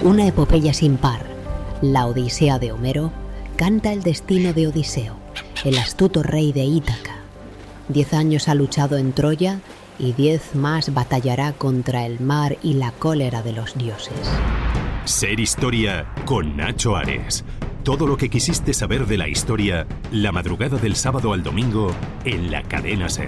Una epopeya sin par, la Odisea de Homero, canta el destino de Odiseo, el astuto rey de Ítaca. 10 años ha luchado en Troya y 10 más batallará contra el mar y la cólera de los dioses. Ser Historia con Nacho Ares. Todo lo que quisiste saber de la historia, la madrugada del sábado al domingo en la Cadena Ser.